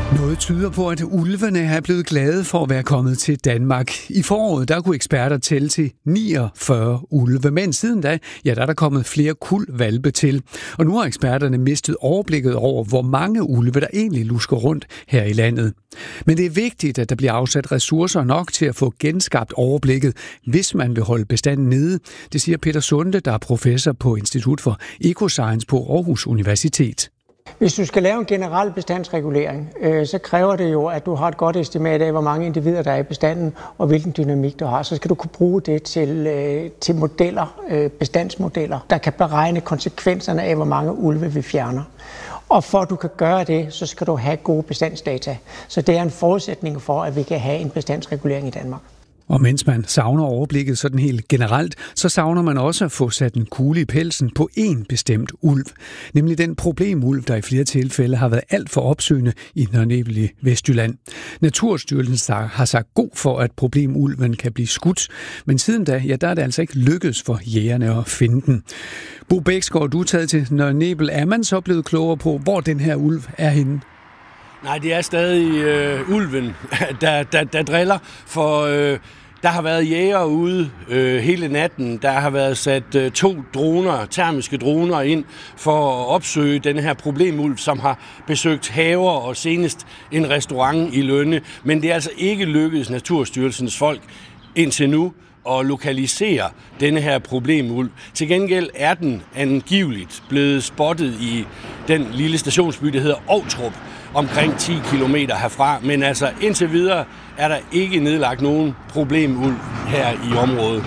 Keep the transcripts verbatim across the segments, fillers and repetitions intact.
Noget tyder på, at ulvene er blevet glade for at være kommet til Danmark. I foråret der kunne eksperter tælle til niogfyrre ulve, men siden da, ja, der er der kommet flere kuld hvalpe til. Og nu har eksperterne mistet overblikket over, hvor mange ulve der egentlig lusker rundt her i landet. Men det er vigtigt, at der bliver afsat ressourcer nok til at få genskabt overblikket, hvis man vil holde bestanden nede. Det siger Peter Sunde, der er professor på Institut for Ecoscience på Aarhus Universitet. Hvis du skal lave en generel bestandsregulering, øh, så kræver det jo, at du har et godt estimat af, hvor mange individer der er i bestanden, og hvilken dynamik du har. Så skal du kunne bruge det til, øh, til modeller, øh, bestandsmodeller, der kan beregne konsekvenserne af, hvor mange ulve vi fjerner. Og for at du kan gøre det, så skal du have gode bestandsdata. Så det er en forudsætning for, at vi kan have en bestandsregulering i Danmark. Og mens man savner overblikket sådan helt generelt, så savner man også at få sat en kugle i pelsen på én bestemt ulv. Nemlig den problemulv, der i flere tilfælde har været alt for opsøgende i Nørre Nebel i Vestjylland. Naturstyrelsen har sagt god for, at problemulven kan blive skudt, men siden da, ja, der er det altså ikke lykkedes for jægerne at finde den. Bo Bæksgaard, du er taget til Nørre Nebel. Er man så blevet klogere på, hvor den her ulv er henne? Nej, det er stadig øh, ulven, der, der, der driller, for øh, der har været jæger ude øh, hele natten. Der har været sat øh, to droner, termiske droner ind for at opsøge den her problemulv, som har besøgt haver og senest en restaurant i Lønne. Men det er altså ikke lykkedes Naturstyrelsens folk indtil nu at lokalisere denne her problemulv. Til gengæld er den angiveligt blevet spottet i den lille stationsby, der hedder Ovtrup, omkring ti kilometer herfra. Men altså indtil videre er der ikke nedlagt nogen problemulv her i området.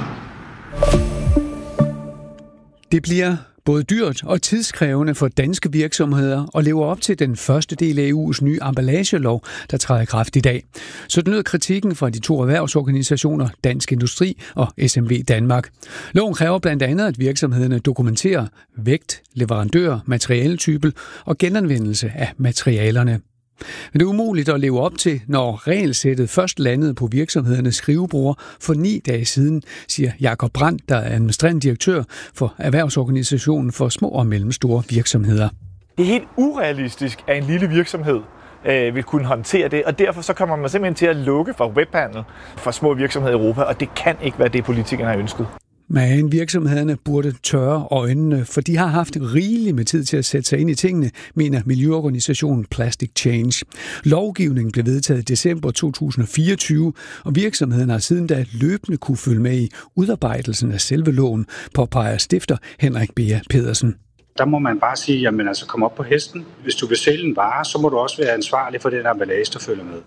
Det bliver både dyrt og tidskrævende for danske virksomheder at leve op til den første del af E U's nye emballagelov, der træder i kraft i dag. Så den lød kritikken fra de to erhvervsorganisationer, Dansk Industri og S M V Danmark. Loven kræver blandt andet, at virksomhederne dokumenterer vægt, leverandør, materialetype og genanvendelse af materialerne. Men det er umuligt at leve op til, når regelsættet først landede på virksomhedernes skrivebord for ni dage siden, siger Jakob Brandt, der er administrerende direktør for Erhvervsorganisationen for små og mellemstore virksomheder. Det er helt urealistisk, at en lille virksomhed øh, vil kunne håndtere det, og derfor så kommer man simpelthen til at lukke for webhandel for små virksomheder i Europa, og det kan ikke være det, politikerne har ønsket. Men virksomhederne burde tørre øjnene, for de har haft rigeligt med tid til at sætte sig ind i tingene, mener miljøorganisationen Plastic Change. Lovgivningen blev vedtaget i december to tusind og fireogtyve, og virksomheden har siden da løbende kunne følge med i udarbejdelsen af selve loven, påpeger stifter Henrik Bea Pedersen. Der må man bare sige, jamen altså kom op på hesten. Hvis du vil sælge en vare, så må du også være ansvarlig for den emballage, der følger med.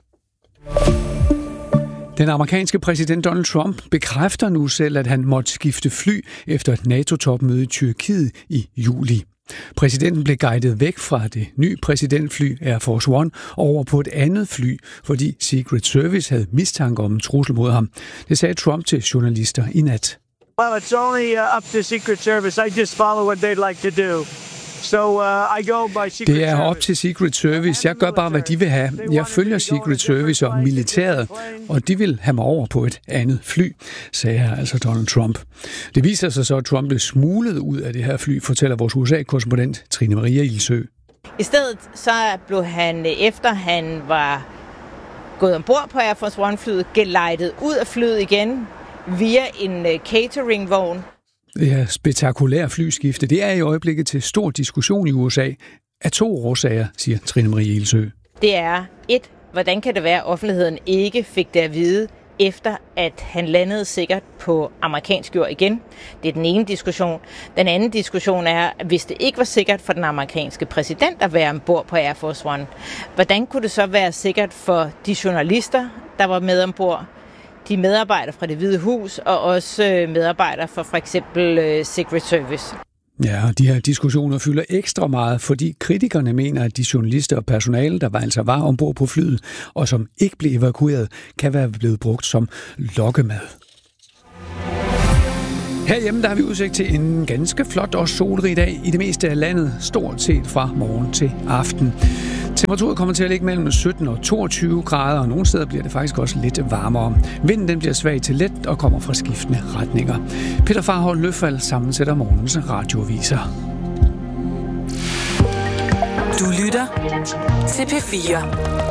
Den amerikanske præsident Donald Trump bekræfter nu selv, at han måtte skifte fly efter et NATO-topmøde i Tyrkiet i juli. Præsidenten blev guidet væk fra det nye præsidentfly Air Force One over på et andet fly, fordi Secret Service havde mistanke om en trussel mod ham. Det sagde Trump til journalister i nat. Well, it's only up to Secret Service. I just follow what they'd like to do. So, uh, I go by Secret det er op til Secret Service. Jeg gør bare, hvad de vil have. Jeg følger Secret Service og militæret, og de vil have mig over på et andet fly, sagde altså Donald Trump. Det viser sig så, at Trump blev smuglet ud af det her fly, fortæller vores U S A-korrespondent Trine Maria Ilsø. I stedet så blev han, efter han var gået ombord på Air Force One-flyet, gelejtet ud af flyet igen via en cateringvogn. Det her spektakulære flyskifte, det er i øjeblikket til stor diskussion i U S A af to årsager, siger Trine Marie Ilsø. Det er et, hvordan kan det være, at offentligheden ikke fik det at vide, efter at han landede sikkert på amerikansk jord igen. Det er den ene diskussion. Den anden diskussion er, at hvis det ikke var sikkert for den amerikanske præsident at være ombord på Air Force One, hvordan kunne det så være sikkert for de journalister, der var med ombord, de medarbejdere fra Det Hvide Hus og også medarbejdere fra for eksempel Secret Service. Ja, og de her diskussioner fylder ekstra meget, fordi kritikerne mener, at de journalister og personale, der var altså var ombord på flyet, og som ikke blev evakueret, kan være blevet brugt som lokkemad. Herhjemme der har vi udsigt til en ganske flot og solrig dag i det meste af landet, stort set fra morgen til aften. Temperaturen kommer til at ligge mellem sytten og toogtyve grader, og nogle steder bliver det faktisk også lidt varmere. Vinden den bliver svag til let og kommer fra skiftende retninger. Peter Farhold Løffald sammensætter morgens radioaviser. Du lytter til P fire.